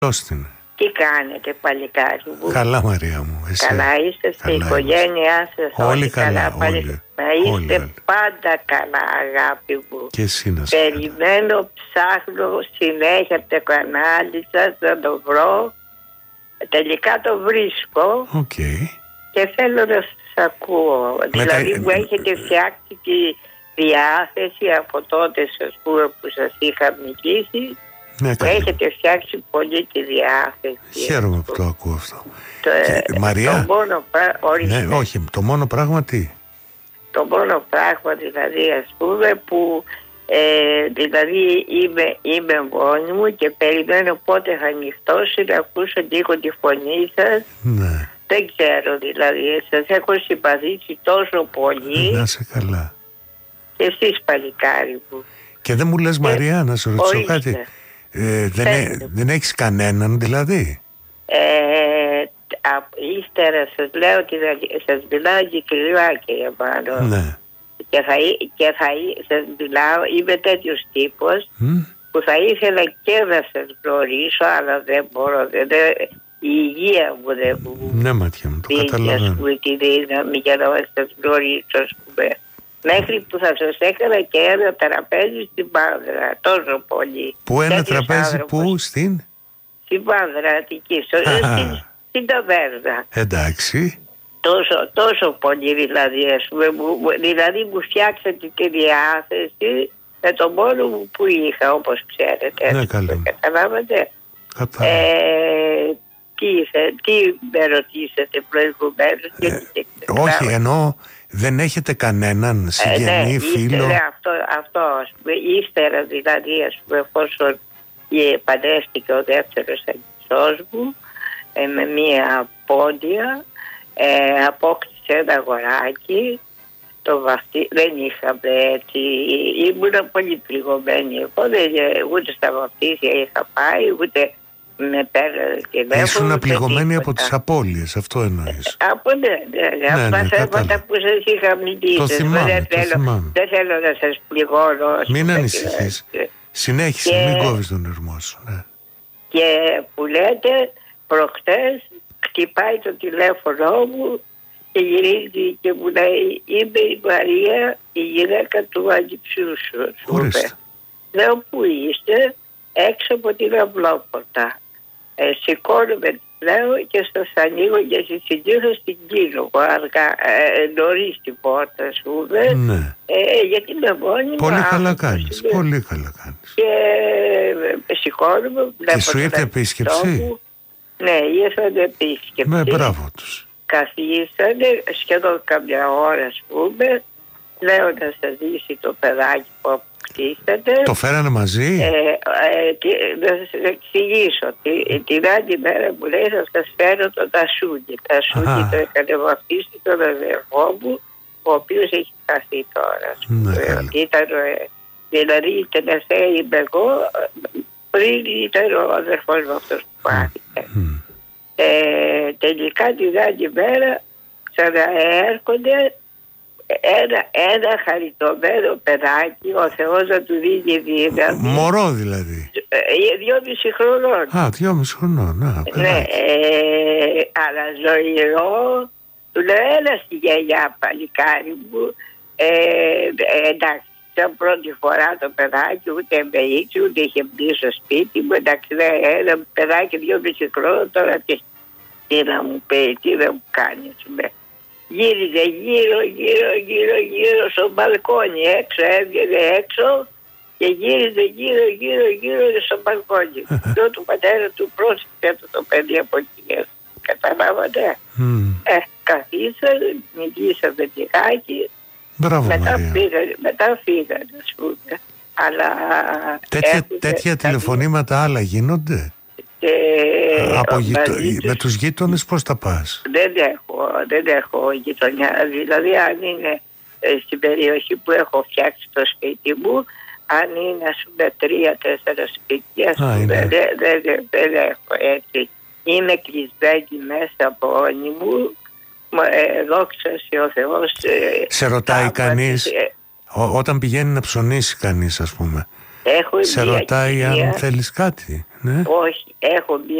Δώστε. Τι κάνετε, παλικάρι μου? Καλά, Μαρία μου. Εσύ? Καλά είστε στην οικογένειά σας? Όλοι καλά, όλοι. Να είστε όλοι. Πάντα καλά, αγάπη μου. Και εσύ να περιμένω, ψάχνω συνέχεια το κανάλι σας να το βρω. Τελικά το βρίσκω. Και θέλω να σας ακούω. Δηλαδή μου έχετε φτιάξει τη διάθεση από τότε, ας πούμε, που σας είχα μιλήσει. Ναι, έχετε φτιάξει πολύ τη διάθεση. Χαίρομαι που το ακούω αυτό. Μαρία, όχι, το μόνο πράγμα τι? Το μόνο πράγμα δηλαδή, ας πούμε, που δηλαδή είμαι μόνη μου και περιμένω πότε θα νυχτώσει να ακούσω λίγο τη φωνή σας. Ναι. Δεν ξέρω δηλαδή, σας έχω συμπαθήσει τόσο πολύ. Να είσαι καλά. Και εσείς, παλικάρι μου. Και δεν μου λες, Μαρία, να σε ρωτήσω κάτι? Δεν έχεις κανέναν δηλαδή? Ύστερα σας λέω ότι σας μιλάω ειλικρινάκια για πάνω. Ναι. Και σας μιλάω, είμαι τέτοιος τύπος που θα ήθελα και να σας γνωρίσω, αλλά δεν μπορώ. Η υγεία μου δεν μου δίνει τη δύναμη για να σας γνωρίσω, ας πούμε. Μέχρι που θα σας έκανα και ένα τραπέζι στην Πάνδρα, τόσο πολύ. Πού ένα τραπέζι, πού, στην Πάνδρα, Αττική, στην ταβέρνα. Εντάξει. Τόσο πολύ δηλαδή, ας πούμε, δηλαδή μου φτιάξατε τη διάθεση με το μόνο μου που είχα, όπως ξέρετε. Ναι, καλά. Καταλάβατε. Τι με ρωτήσατε προηγουμένως? Όχι, εννοώ δεν έχετε κανέναν συγγενή, φίλο? Αυτό, ας πούμε, ύστερα δηλαδή, ας πούμε, εφόσον επανέστηκε ο δεύτερος αγγλικός μου με μία πόντια, απόκτησε ένα αγοράκι, το βαφτί, δεν είχαμε έτσι, ήμουν πολύ πληγωμένη. Εγώ ούτε στα βαφτίσια είχα πάει, ούτε με πέρασε τηλέφωνο. Ήσουν πληγωμένη από τις απώλειες, αυτό εννοείς? Από τα θέματα που σας είχα μιλήσει. Το θυμάμαι. Δεν θέλω να σας πληγώνω. Μην ανησυχείς. Συνέχισε, μην κόβεις τον ηρμό σου. Ναι. Και που λέτε, προχτές χτυπάει το τηλέφωνο μου και γυρίζει και μου λέει, είμαι η Μαρία, η γυναίκα του Αγγιψού σου. Λέω, πού είστε? Έξω από την αυλόπορτα. Σηκώνομαι, λέω, και σας ανοίγω και συνήθως την κλείνω αργά, νωρίς την πόρτα, ας πούμε. Ναι. Γιατί με μόνη πολύ καλά κάνεις, πολύ καλά κάνεις. Και σηκώνομαι, βλέπω. Και σου ήρθε επίσκεψη? Ναι, ήρθαν επίσκεψη. Μπράβο τους. Καθίσανε σχεδόν καμιά ώρα, ας πούμε. Λέω να σας δείσει το παιδάκι που αποκτήσατε. Το φέρανε μαζί? Να σας εξηγήσω. Την άλλη μέρα μου λέει, θα σας φέρω το τασούκι. Τασούκι το έκανε βαφτίσει τον αδερφό μου, ο οποίος έχει χαθεί τώρα. Δηλαδή η τελευταία είμαι εγώ, πριν ήταν ο αδερφός μου αυτός που πάθηκε. Τελικά την άλλη μέρα ξαναέρχονται ένα χαριτωμένο παιδάκι, ο Θεός να του δίνει δύναμη. Μωρό δηλαδή? 2,5 χρονών. 2,5 χρονών, ναι, αλλά ζωηρό. Του λέω, έλα στη γιαγιά, παλικάρι μου. Εντάξει, ήταν πρώτη φορά το παιδάκι, ούτε με ήξερε, ούτε είχε μπει στο σπίτι μου. Εντάξει, ένα παιδάκι 2,5 χρονών, τώρα τι να μου πει, τι να μου κάνει. Γύριζε γύρω στο μπαλκόνι, έξω, έβγαινε έξω και γύριζε γύρω στο μπαλκόνι. Το του πατέρα του πρόσφυγε το παιδί από εκεί. Καταλάβατε. Καθίσανε, μιλήσαμε λιγάκι. Μπράβο, μετά φύγανε, ας πούμε. Αλλά τέτοια τηλεφωνήματα άλλα γίνονται? Με τους γείτονες πώς τα πας? Δεν έχω γειτονιά. Δηλαδή αν είναι στην περιοχή που έχω φτιάξει το σπίτι μου, αν είναι ας πούμε 3-4 σπίτια, δεν έχω έτσι. Είμαι κλεισμένη μέσα από μόνη μου. Δόξα ο Θεός. Σε ρωτάει κανείς όταν πηγαίνει να ψωνίσει κανείς, ας πούμε, Έχω σε ρωτάει κυρία, αν θέλεις κάτι? Ναι. Όχι, έχω